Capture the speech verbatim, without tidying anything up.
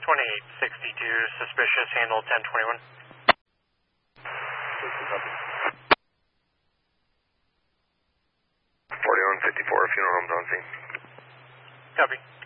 twenty-eight sixty-two, suspicious, handle ten twenty-one. forty-one fifty-four, funeral home's on scene. Copy.